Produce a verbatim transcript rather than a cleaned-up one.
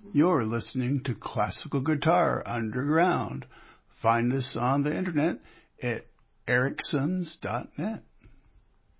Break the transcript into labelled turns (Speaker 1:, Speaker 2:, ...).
Speaker 1: You're listening to Classical Guitar Underground. Find us on the internet at ericsons dot net.